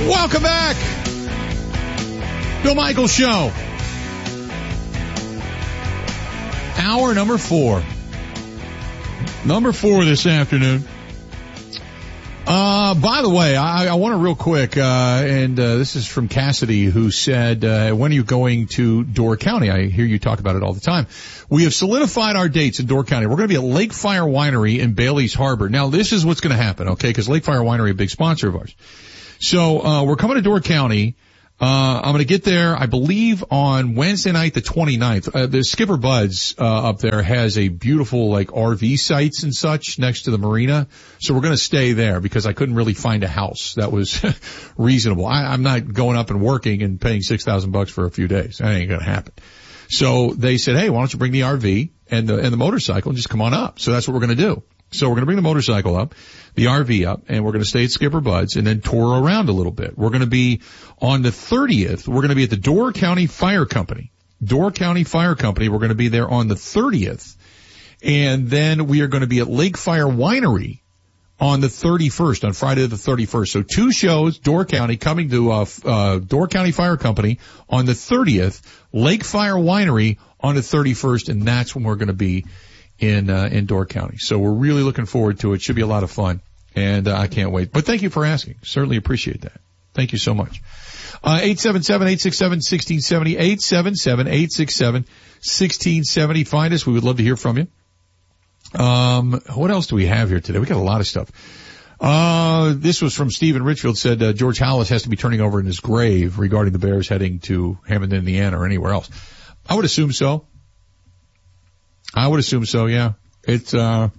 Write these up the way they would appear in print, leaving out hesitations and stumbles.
Welcome back. Bill Michaels Show. Hour number 4. Number 4 this afternoon. By the way, I want to real quick, this is from Cassidy, who said, when are you going to Door County? I hear you talk about it all the time. We have solidified our dates in Door County. We're going to be at Lake Fire Winery in Bailey's Harbor. Now, this is what's going to happen, okay? Because Lake Fire Winery, a big sponsor of ours. So, we're coming to Door County. I'm going to get there, I believe, on Wednesday night, the 29th. The Skipper Buds, up there has a beautiful, like, RV sites and such next to the marina. So we're going to stay there because I couldn't really find a house that was reasonable. I'm not going up and working and paying $6,000 for a few days. That ain't going to happen. So they said, hey, why don't you bring the RV and the motorcycle and just come on up? So that's what we're going to do. So we're going to bring the motorcycle up, the RV up, and we're going to stay at Skipper Bud's and then tour around a little bit. We're going to be on the 30th. We're going to be at the Door County Fire Company. Door County Fire Company. We're going to be there on the 30th. And then we are going to be at Lake Fire Winery on the 31st, on Friday the 31st. So 2 shows, Door County, coming to Door County Fire Company on the 30th, Lake Fire Winery on the 31st, and that's when we're going to be in Door County. So we're really looking forward to it. Should be a lot of fun, and I can't wait. But thank you for asking. Certainly appreciate that. Thank you so much. 877-867-1670, 877-867-1670. Find us. We would love to hear from you. What else do we have here today? We got a lot of stuff. This was from Stephen Richfield, said George Halas has to be turning over in his grave regarding the Bears heading to Hammond, Indiana, or anywhere else. I would assume so. Yeah. It's I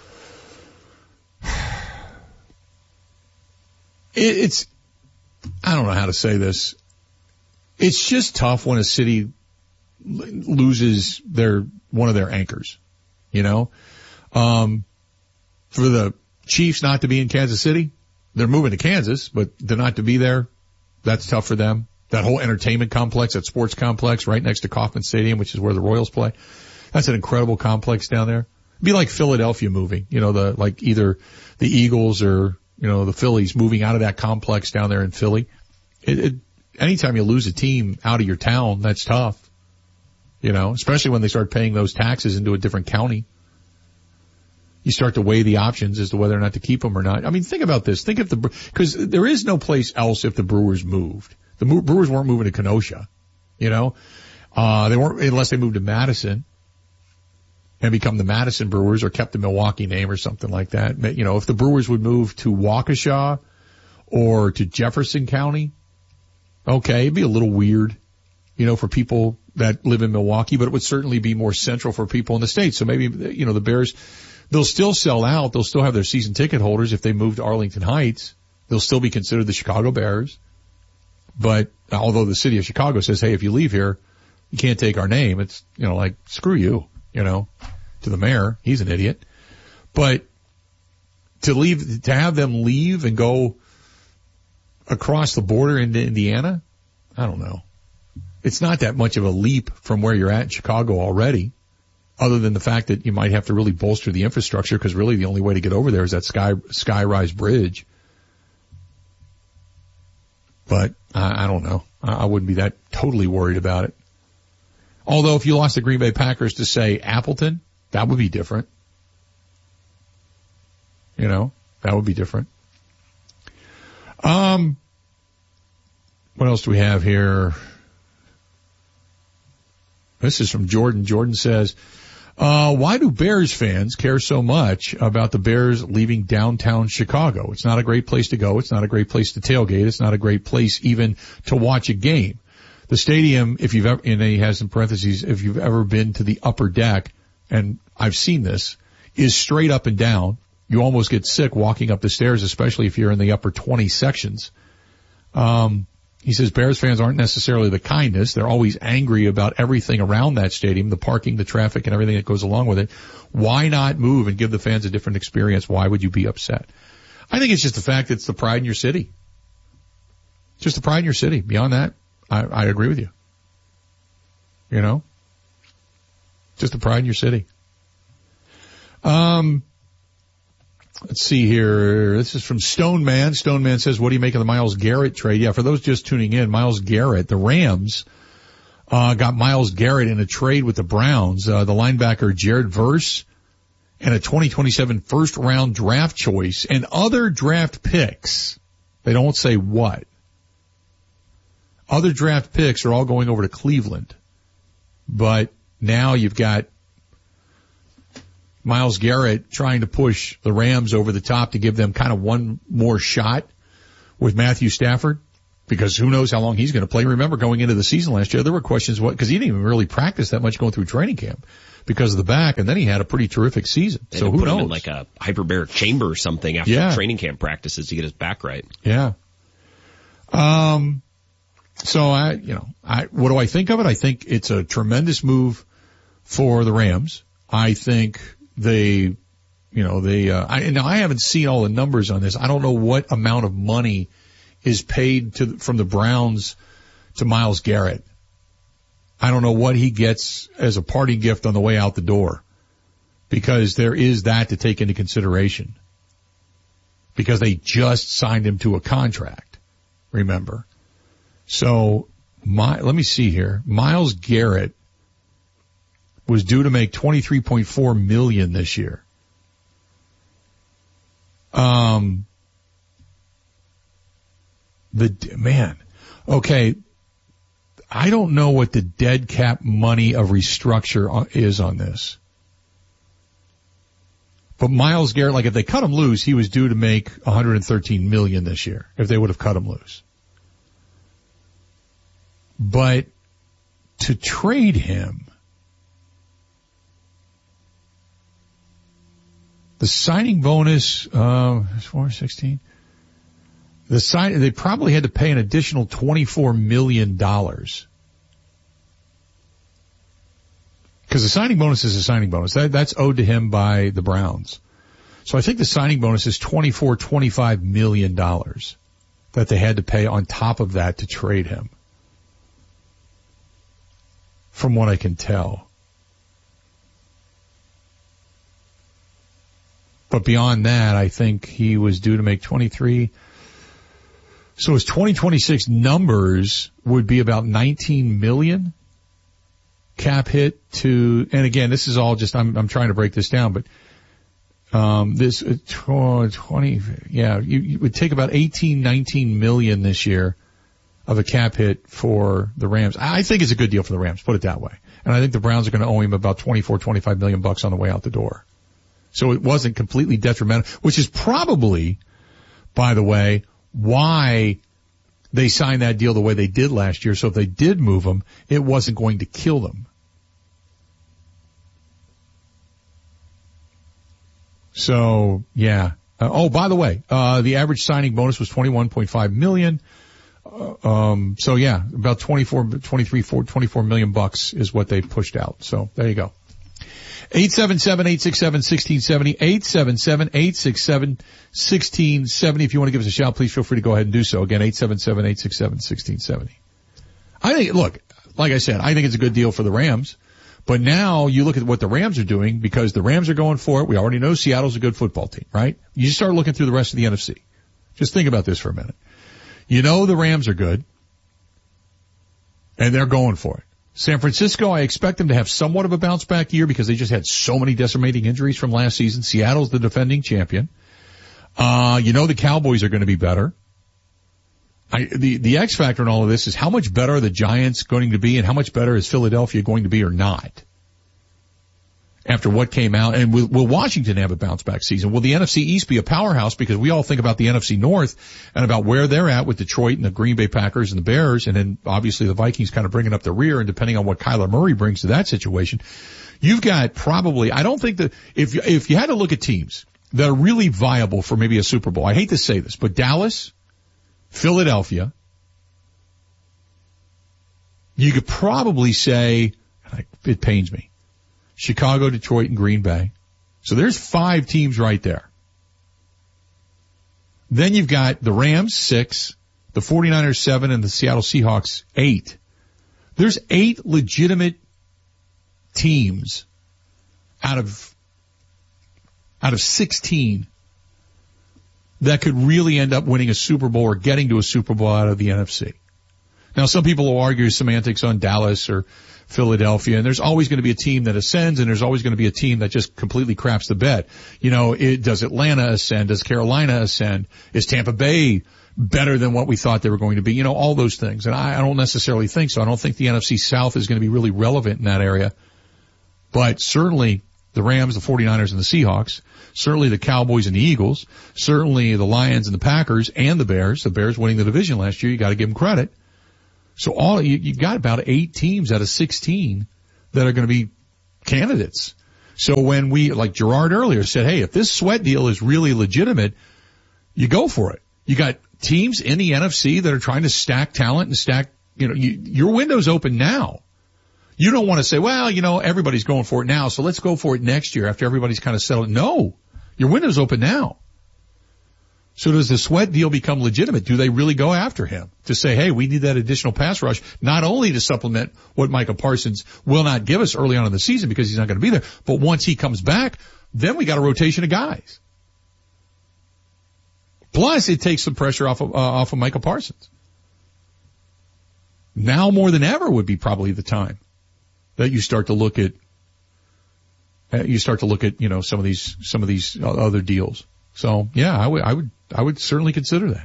don't know how to say this. It's just tough when a city loses one of their anchors, you know? For the Chiefs not to be in Kansas City, they're moving to Kansas, but they're not to be there. That's tough for them. That whole entertainment complex, that sports complex right next to Kauffman Stadium, which is where the Royals play. That's an incredible complex down there. It'd be like Philadelphia moving, like either the Eagles or, the Phillies moving out of that complex down there in Philly. Anytime you lose a team out of your town, that's tough. Especially when they start paying those taxes into a different county. You start to weigh the options as to whether or not to keep them or not. I mean, think about this. Because there is no place else if the Brewers moved. The Brewers weren't moving to Kenosha, they weren't, unless they moved to Madison and become the Madison Brewers or kept the Milwaukee name or something like that. If the Brewers would move to Waukesha or to Jefferson County, okay, it'd be a little weird, for people that live in Milwaukee, but it would certainly be more central for people in the state. So maybe, the Bears, they'll still sell out. They'll still have their season ticket holders if they move to Arlington Heights. They'll still be considered the Chicago Bears. But although the city of Chicago says, hey, if you leave here, you can't take our name. It's, like, screw you, to the mayor. He's an idiot. But to have them leave and go across the border into Indiana, I don't know. It's not that much of a leap from where you're at in Chicago already, other than the fact that you might have to really bolster the infrastructure, because really the only way to get over there is that Skyrise Bridge. But I don't know. I wouldn't be that totally worried about it. Although if you lost the Green Bay Packers to, say, Appleton, that would be different. That would be different. What else do we have here? This is from Jordan. Jordan says, why do Bears fans care so much about the Bears leaving downtown Chicago? It's not a great place to go. It's not a great place to tailgate. It's not a great place even to watch a game. The stadium, if you've ever, and he has in parentheses, if you've ever been to the upper deck, and I've seen this, is straight up and down. You almost get sick walking up the stairs, especially if you're in the upper 20 sections. He says Bears fans aren't necessarily the kindest. They're always angry about everything around that stadium, the parking, the traffic, and everything that goes along with it. Why not move and give the fans a different experience? Why would you be upset? I think it's just the fact that it's the pride in your city. Just the pride in your city. Beyond that, I agree with you. Just the pride in your city. Let's see here. This is from Stone Man. Stone Man says, what do you make of the Myles Garrett trade? Yeah, for those just tuning in, Myles Garrett, the Rams, got Myles Garrett in a trade with the Browns, the linebacker Jared Verse, and a 2027 first round draft choice and other draft picks. They don't say what. Other draft picks are all going over to Cleveland. But now you've got Myles Garrett trying to push the Rams over the top to give them kind of one more shot with Matthew Stafford, because who knows how long he's going to play. Remember, going into the season last year, there were questions because he didn't even really practice that much going through training camp because of the back, and then he had a pretty terrific season. They so who put knows? Him in like a hyperbaric chamber or something after training camp practices to get his back right. Yeah. So what do I think of it? I think it's a tremendous move for the Rams. I think I haven't seen all the numbers on this. I don't know what amount of money is paid from the Browns to Myles Garrett. I don't know what he gets as a party gift on the way out the door, because there is that to take into consideration, because they just signed him to a contract, remember. So let me see here. Myles Garrett was due to make $23.4 million this year. Okay. I don't know what the dead cap money of restructure is on this. But Myles Garrett, like if they cut him loose, he was due to make $113 million this year if they would have cut him loose. But to trade him, the signing bonus, 416. They probably had to pay an additional $24 million. Because the signing bonus is a signing bonus. That's owed to him by the Browns. So I think the signing bonus is $25 million that they had to pay on top of that to trade him, from what I can tell. But beyond that, I think he was due to make 23. So his 2026 numbers would be about 19 million cap hit to, and again, this is all just, I'm trying to break this down, but, this 20, you would take about 18, 19 million this year of a cap hit for the Rams. I think it's a good deal for the Rams, put it that way. And I think the Browns are going to owe him about 24, 25 million bucks on the way out the door. So it wasn't completely detrimental, which is probably, by the way, why they signed that deal the way they did last year. So if they did move him, it wasn't going to kill them. So, yeah. By the way, the average signing bonus was $21.5 million. So yeah, about 24 million bucks is what they pushed out. So there you go. 877-867-1670, 877-867-1670. If you want to give us a shout, please feel free to go ahead and do so. Again, 877-867-1670. I think, look, like I said, I think it's a good deal for the Rams. But now you look at what the Rams are doing, because the Rams are going for it. We already know Seattle's a good football team, right? You just start looking through the rest of the NFC. Just think about this for a minute. You know the Rams are good, and they're going for it. San Francisco, I expect them to have somewhat of a bounce back year because they just had so many decimating injuries from last season. Seattle's the defending champion. You know the Cowboys are going to be better. The X factor in all of this is how much better are the Giants going to be, and how much better is Philadelphia going to be or not after what came out. And will Washington have a bounce back season? Will the NFC East be a powerhouse? Because we all think about the NFC North and about where they're at with Detroit and the Green Bay Packers and the Bears, and then obviously the Vikings kind of bringing up the rear, and depending on what Kyler Murray brings to that situation, you've got probably, I don't think that if you had to look at teams that are really viable for maybe a Super Bowl, I hate to say this, but Dallas, Philadelphia, you could probably say, it pains me, Chicago, Detroit, and Green Bay. So there's 5 teams right there. Then you've got the Rams, 6, the 49ers, 7, and the Seattle Seahawks, 8. There's 8 legitimate teams out of 16 that could really end up winning a Super Bowl or getting to a Super Bowl out of the NFC. Now, some people will argue semantics on Dallas or Philadelphia, and there's always going to be a team that ascends, and there's always going to be a team that just completely craps the bed. Does Atlanta ascend? Does Carolina ascend? Is Tampa Bay better than what we thought they were going to be? All those things. And I don't necessarily think so. I don't think the NFC South is going to be really relevant in that area. But certainly the Rams, the 49ers, and the Seahawks, certainly the Cowboys and the Eagles, certainly the Lions and the Packers and the Bears winning the division last year, you got to give them credit. So you got about 8 teams out of 16 that are going to be candidates. So when like Gerard earlier said, hey, if this Sweat deal is really legitimate, you go for it. You got teams in the NFC that are trying to stack talent and stack, your window's open now. You don't want to say, well, everybody's going for it now, so let's go for it next year after everybody's kind of settled. No, your window's open now. So does the Sweat deal become legitimate? Do they really go after him to say, hey, we need that additional pass rush, not only to supplement what Micah Parsons will not give us early on in the season because he's not going to be there, but once he comes back, then we got a rotation of guys. Plus, it takes some pressure off of Micah Parsons. Now more than ever would be probably the time that you start to look at some of these other deals. So yeah, I would certainly consider that.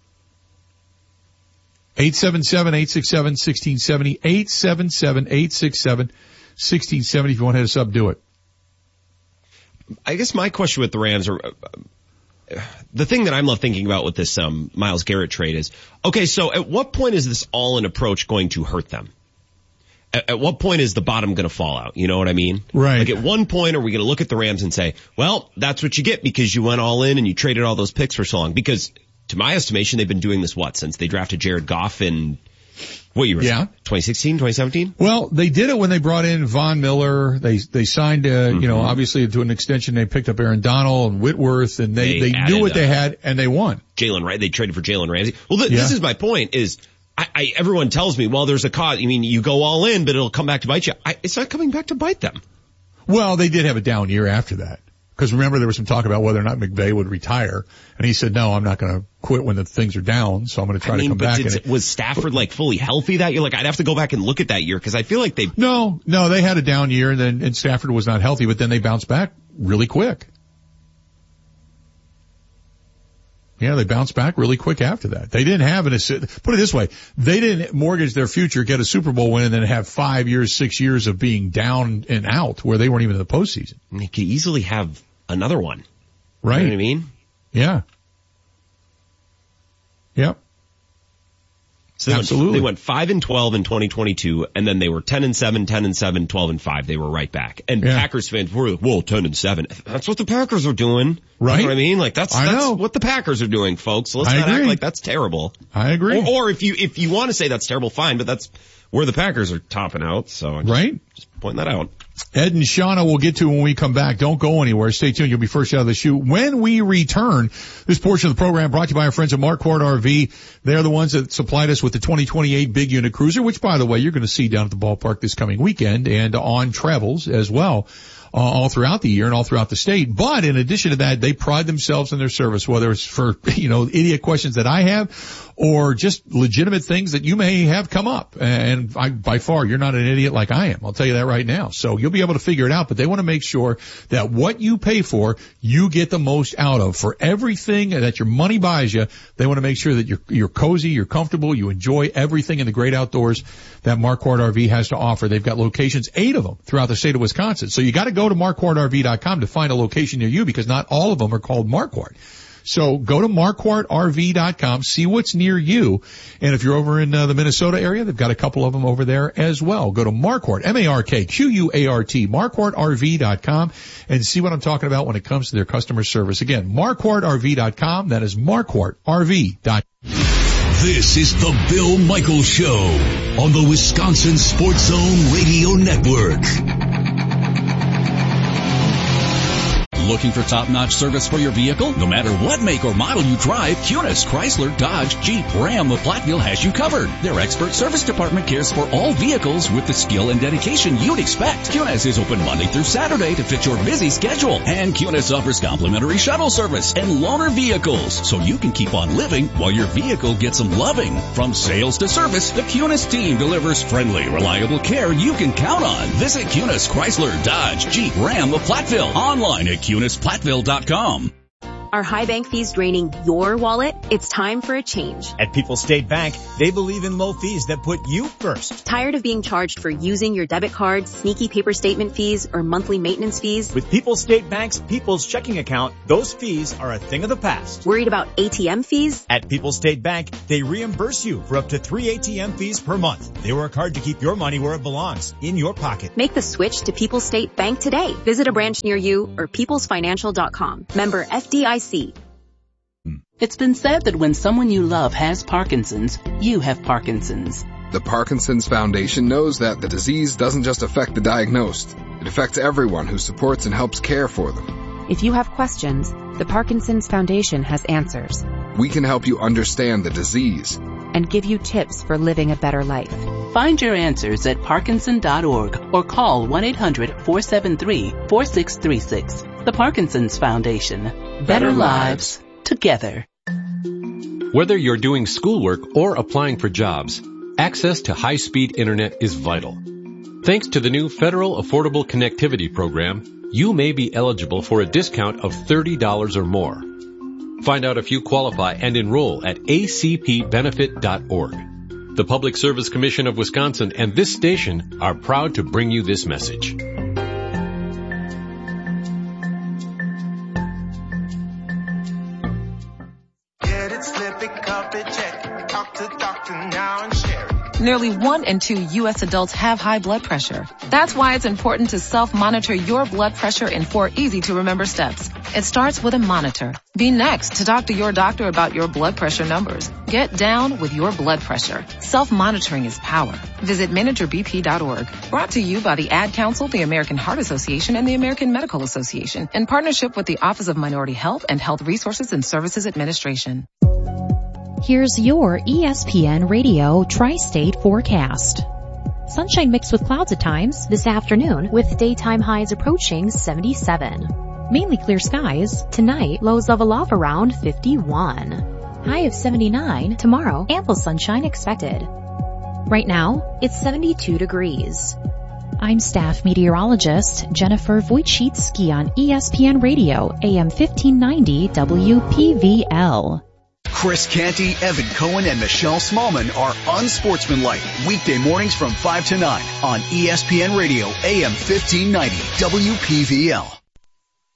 877-867-1670, 877-867-1670. If you want to hit us up, do it. I guess my question with the Rams are, the thing that I'm not thinking about with this Myles Garrett trade is, okay, so at what point is this all-in approach going to hurt them? At what point is the bottom going to fall out? You know what I mean? Right. Like at one point are we going to look at the Rams and say, well, that's what you get because you went all in and you traded all those picks for so long? Because to my estimation, they've been doing this, since they drafted Jared Goff in, what year was it? 2016, 2017? Well, they did it when they brought in Von Miller. They signed, obviously to an extension, they picked up Aaron Donald and Whitworth, and they knew what they had, and they won. They traded for Jalen Ramsey. Well, this is my point is, everyone tells me, well, there's a cost. You go all in, but it'll come back to bite you. It's not coming back to bite them. Well, they did have a down year after that. Because remember, there was some talk about whether or not McVay would retire. And he said, no, I'm not going to quit when the things are down, so I'm going to try to come back. Was Stafford fully healthy that year? I'd have to go back and look at that year because I feel like they... No, they had a down year and Stafford was not healthy, but then they bounced back really quick. Yeah, they bounced back really quick after that. They didn't have put it this way, they didn't mortgage their future, get a Super Bowl win, and then have 5 years, 6 years of being down and out where they weren't even in the postseason. And they could easily have another one. Right. You know what I mean? Yeah. Yep. So they went 5-12 in 2022, and then they were 10-7, 10-7, 12-5. They were right back. And Packers fans were, 10-7. That's what the Packers are doing. Right. You know what I mean? That's what the Packers are doing, folks. Let's not act like that's terrible. I agree. Or if you want to say that's terrible, fine, but that's where the Packers are topping out. So just pointing that out. Ed and Shauna will get to when we come back. Don't go anywhere. Stay tuned. You'll be first out of the chute. When we return, this portion of the program brought to you by our friends at Marquardt RV. They're the ones that supplied us with the 2028 Big Unit Cruiser, which, by the way, you're going to see down at the ballpark this coming weekend and on travels as well. All throughout the year and all throughout the state. But in addition to that, they pride themselves in their service, whether it's for, idiot questions that I have or just legitimate things that you may have come up. And by far, you're not an idiot like I am. I'll tell you that right now. So you'll be able to figure it out, but they want to make sure that what you pay for, you get the most out of. For everything that your money buys you, they want to make sure that you're cozy, you're comfortable, you enjoy everything in the great outdoors that Marquardt RV has to offer. They've got locations, 8 of them throughout the state of Wisconsin. So you got to go to MarquardtRV.com to find a location near you because not all of them are called Marquardt. So go to MarquardtRV.com, see what's near you. And if you're over in the Minnesota area, they've got a couple of them over there as well. Go to Marquardt, MarkQuart, MarquardtRV.com and see what I'm talking about when it comes to their customer service. Again, MarquardtRV.com. That is MarquardtRV.com. This is the Bill Michaels Show on the Wisconsin Sports Zone Radio Network. Looking for top-notch service for your vehicle? No matter what make or model you drive, Kunis, Chrysler, Dodge, Jeep, Ram of Platteville has you covered. Their expert service department cares for all vehicles with the skill and dedication you'd expect. Kunis is open Monday through Saturday to fit your busy schedule. And Kunis offers complimentary shuttle service and loaner vehicles, so you can keep on living while your vehicle gets some loving. From sales to service, the Kunis team delivers friendly, reliable care you can count on. Visit Kunis, Chrysler, Dodge, Jeep, Ram of Platteville. Online at KunisPlatteville.com. Are high bank fees draining your wallet? It's time for a change. At People's State Bank, they believe in low fees that put you first. Tired of being charged for using your debit card, sneaky paper statement fees, or monthly maintenance fees? With People's State Bank's People's Checking Account, those fees are a thing of the past. Worried about ATM fees? At People's State Bank, they reimburse you for up to 3 ATM fees per month. They work hard to keep your money where it belongs, in your pocket. Make the switch to People's State Bank today. Visit a branch near you or peoplesfinancial.com. Member FDIC. It's been said that when someone you love has Parkinson's, you have Parkinson's. The Parkinson's Foundation knows that the disease doesn't just affect the diagnosed. It affects everyone who supports and helps care for them. If you have questions, the Parkinson's Foundation has answers. We can help you understand the disease and give you tips for living a better life. Find your answers at Parkinson.org or call 1-800-473-4636. The Parkinson's Foundation. Better lives together. Whether you're doing schoolwork or applying for jobs, access to high-speed internet is vital. Thanks to the new Federal Affordable Connectivity Program, you may be eligible for a discount of $30 or more. Find out if you qualify and enroll at acpbenefit.org. The Public Service Commission of Wisconsin and this station are proud to bring you this message. Nearly 1 in 2 U.S. adults have high blood pressure. That's why it's important to self-monitor your blood pressure in 4 easy-to-remember steps. It starts with a monitor. Be next to talk to your doctor about your blood pressure numbers. Get down with your blood pressure. Self-monitoring is power. Visit managerbp.org. Brought to you by the Ad Council, the American Heart Association, and the American Medical Association, in partnership with the Office of Minority Health and Health Resources and Services Administration. Here's your ESPN Radio Tri-State forecast. Sunshine mixed with clouds at times this afternoon, with daytime highs approaching 77. Mainly clear skies. Tonight, lows level off around 51. High of 79. Tomorrow, ample sunshine expected. Right now, it's 72 degrees. I'm staff meteorologist Jennifer Wojcicki on ESPN Radio, AM 1590 WPVL. Chris Canty, Evan Cohen, and Michelle Smallman are Unsportsmanlike, weekday mornings from 5 to 9 on ESPN Radio, AM 1590 WPVL.